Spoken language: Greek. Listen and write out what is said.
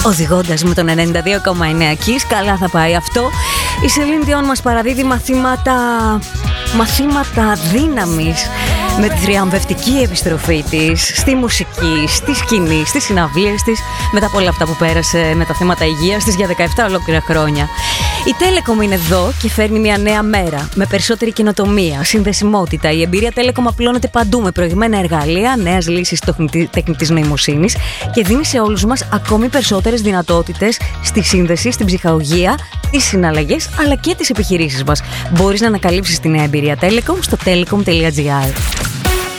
οδηγώντας με τον 92,9 Kiss. Καλά θα πάει αυτό. Η Celine Dion μας παραδίδει μαθήματα δύναμης με τη θριαμβευτική επιστροφή της στη μουσική, στη σκηνή, στις συναυλίες της, μετά από όλα αυτά που πέρασε με τα θέματα υγείας της για 17 ολόκληρα χρόνια. Η Telecom είναι εδώ και φέρνει μια νέα μέρα με περισσότερη καινοτομία, συνδεσιμότητα. Η εμπειρία Telecom απλώνεται παντού με προηγμένα εργαλεία, νέες λύσεις τεχνητής νοημοσύνης και δίνει σε όλους μας ακόμη περισσότερες δυνατότητες στη σύνδεση, στην ψυχαγωγία, τις συναλλαγές αλλά και τις επιχειρήσεις μας. Μπορείς να ανακαλύψεις τη νέα εμπειρία Telecom στο telecom.gr.